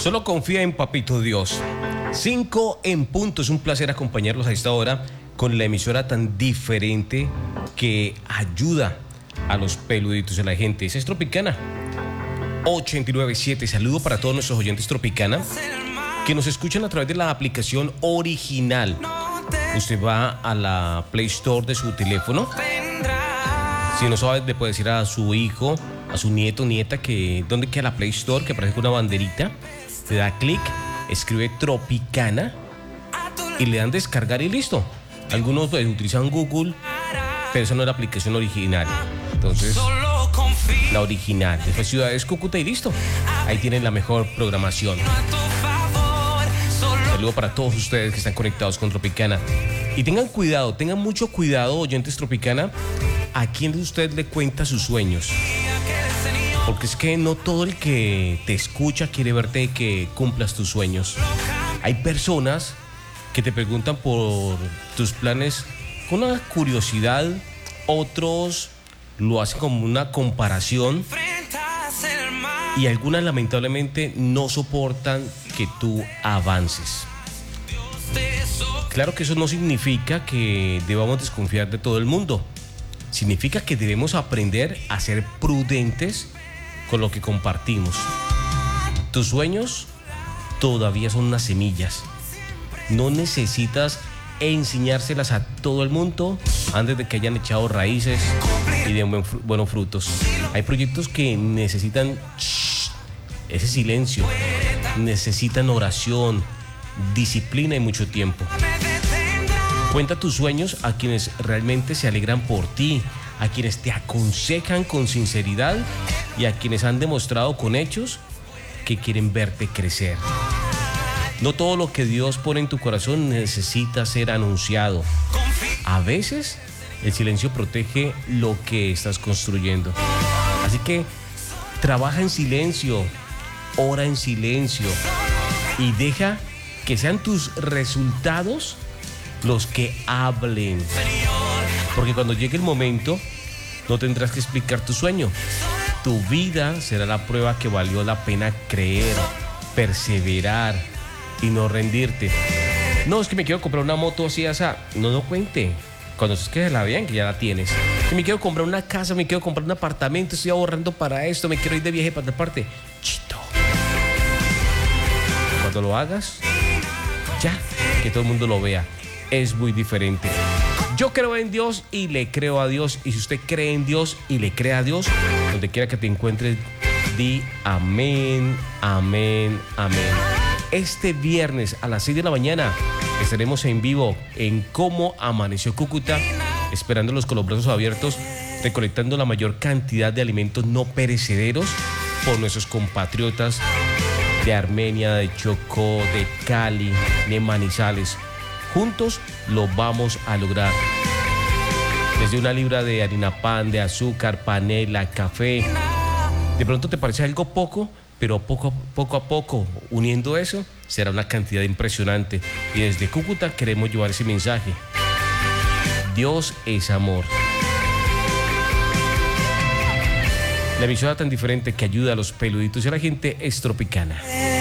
Solo confía en Papito Dios. 5 en punto. Es un placer acompañarlos a esta hora con la emisora tan diferente que ayuda a los peluditos de la gente. Esa es Tropicana 89.7. Saludo para todos nuestros oyentes Tropicana que nos escuchan a través de la aplicación original. Usted va a la Play Store de su teléfono. Si no sabe, le puede decir a su hijo, a su nieto, nieta, que dónde queda la Play Store, que aparece con una banderita. Le da clic, escribe Tropicana y le dan descargar y listo. Algunos pues, utilizan Google, pero esa no es la aplicación original. Entonces, la original. Después Ciudades Cúcuta y listo. Ahí tienen la mejor programación. Saludo para todos ustedes que están conectados con Tropicana. Y tengan cuidado, tengan mucho cuidado, oyentes Tropicana, a quién usted le cuenta sus sueños. Porque es que no todo el que te escucha quiere verte que cumplas tus sueños. Hay personas que te preguntan por tus planes con una curiosidad, otros lo hacen como una comparación y algunas lamentablemente no soportan que tú avances. Claro que eso no significa que debamos desconfiar de todo el mundo. Significa que debemos aprender a ser prudentes con lo que compartimos. Tus sueños todavía son unas semillas. No necesitas enseñárselas a todo el mundo antes de que hayan echado raíces y den buenos frutos. Hay proyectos que necesitan ese silencio, necesitan oración, disciplina y mucho tiempo. Cuenta tus sueños a quienes realmente se alegran por ti, a quienes te aconsejan con sinceridad y a quienes han demostrado con hechos que quieren verte crecer. No todo lo que Dios pone en tu corazón necesita ser anunciado. A veces el silencio protege lo que estás construyendo. Así que trabaja en silencio, ora en silencio y deja que sean tus resultados los que hablen. Porque cuando llegue el momento, no tendrás que explicar tu sueño. Tu vida será la prueba que valió la pena creer, perseverar y no rendirte. No, es que me quiero comprar una moto así, esa. No cuente. Cuando es que la vean, que ya la tienes. Que me quiero comprar una casa, me quiero comprar un apartamento, estoy ahorrando para esto, me quiero ir de viaje para otra parte. Chito. Cuando lo hagas, ya, que todo el mundo lo vea. Es muy diferente. Yo creo en Dios y le creo a Dios. Y si usted cree en Dios y le cree a Dios, donde quiera que te encuentres, di amén, amén, amén. Este viernes a las 6 de la mañana estaremos en vivo en Cómo Amaneció Cúcuta, esperándolos con los brazos abiertos, recolectando la mayor cantidad de alimentos no perecederos por nuestros compatriotas de Armenia, de Chocó, de Cali, de Manizales. Juntos lo vamos a lograr. Desde 1 libra de harina pan, de azúcar, panela, café. De pronto te parece algo poco, pero poco a poco, uniendo eso, será una cantidad impresionante. Y desde Cúcuta queremos llevar ese mensaje. Dios es amor. La emisora tan diferente que ayuda a los peluditos y a la gente es Tropicana.